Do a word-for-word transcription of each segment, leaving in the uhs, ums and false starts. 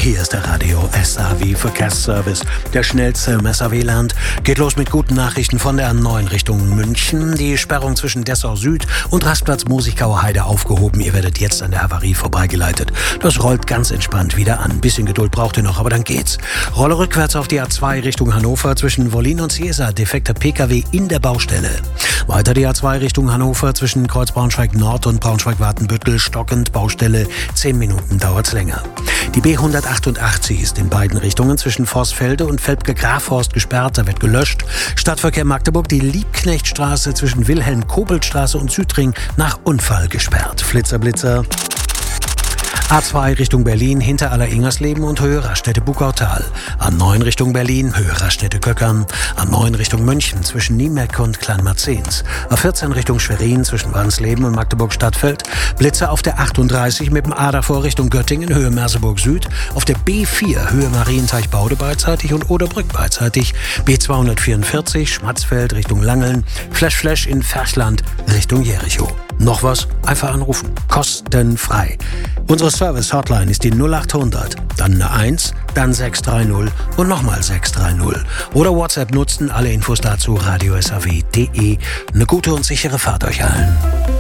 Hier ist der Radio S A W Verkehrsservice. Der schnellste im S A W-Land geht los mit guten Nachrichten von der A neun Richtung München. Die Sperrung zwischen Dessau Süd und Rastplatz Mosigauer Heide aufgehoben. Ihr werdet jetzt an der Havarie vorbeigeleitet. Das rollt ganz entspannt wieder an. Bisschen Geduld braucht ihr noch, aber dann geht's. Rolle rückwärts auf die A zwei Richtung Hannover zwischen Wollin und Ciesa. Defekter P K W in der Baustelle. Weiter die A zwei Richtung Hannover zwischen Kreuz Braunschweig Nord und Braunschweig-Wartenbüttel. Stockend, Baustelle. Zehn Minuten dauert's länger. Die B hundertachtundachtzig ist in beiden Richtungen zwischen Vorsfelde und Velpke-Grafhorst gesperrt. Da wird gelöscht. Stadtverkehr Magdeburg, die Liebknechtstraße zwischen Wilhelm-Kobelt-Straße und Südring nach Unfall gesperrt. Flitzer, Blitzer. A zwei Richtung Berlin, hinter Aller-Ingersleben und Höhe Raststätte-Bukautal. A neun Richtung Berlin, Höhe Raststätte-Köckern. A neun Richtung München, zwischen Niemeck und Kleinmarzens. A vierzehn Richtung Schwerin, zwischen Wansleben und Magdeburg-Stadtfeld. Blitzer auf der achtunddreißig mit dem A davor Richtung Göttingen, Höhe Merseburg Süd. Auf der B vier, Höhe Marienteich-Baude beidseitig und Oderbrück beidseitig. B zweihundertvierundvierzig, Schmatzfeld Richtung Langeln. Flash-Flash in Ferchland Richtung Jericho. Noch was? Einfach anrufen. Kostenfrei. Unsere Service-Hotline ist die null achthundert, dann eine eins, dann sechs drei null und nochmal sechs drei null. Oder WhatsApp nutzen, alle Infos dazu radio s a w punkt d e. Eine gute und sichere Fahrt euch allen.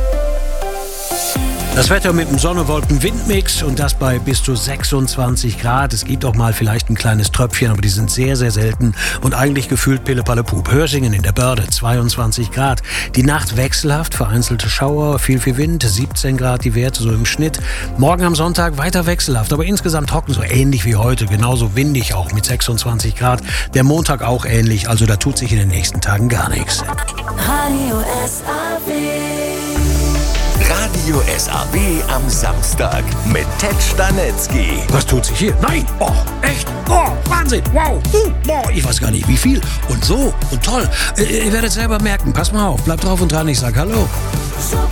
Das Wetter mit dem Sonne-Wolken-Windmix und das bei bis zu sechsundzwanzig Grad. Es gibt auch mal vielleicht ein kleines Tröpfchen, aber die sind sehr, sehr selten und eigentlich gefühlt Pille-Palle-Pup. Hörsingen in der Börde, zweiundzwanzig Grad. Die Nacht wechselhaft, vereinzelte Schauer, viel, viel Wind, siebzehn Grad die Werte so im Schnitt. Morgen am Sonntag weiter wechselhaft, aber insgesamt trocken, so ähnlich wie heute. Genauso windig auch mit sechsundzwanzig Grad. Der Montag auch ähnlich, also da tut sich in den nächsten Tagen gar nichts. Radio S A W. Radio S A W am Samstag mit Ted Stanetzky. Was tut sich hier? Nein! Oh, echt? Oh, Wahnsinn! Wow! Uh, boah, ich weiß gar nicht, wie viel. Und so und toll. Ihr werdet selber merken. Pass mal auf, bleibt drauf und dran. Ich sag Hallo.